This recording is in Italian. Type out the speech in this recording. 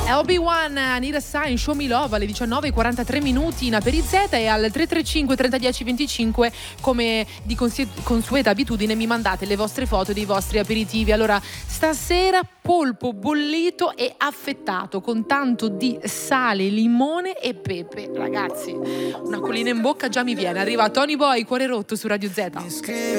LB1, Anita Sign, Show Me Love alle 19:43 in Aperizeta, e al 335 3010 25, come di consueta abitudine, mi mandate le vostre foto dei vostri aperitivi. Allora, stasera polpo bollito e affettato con tanto di sale, limone e pepe. Ragazzi, una collina in bocca già mi viene. Arriva Tony Boy, Cuore rotto su Radio Z.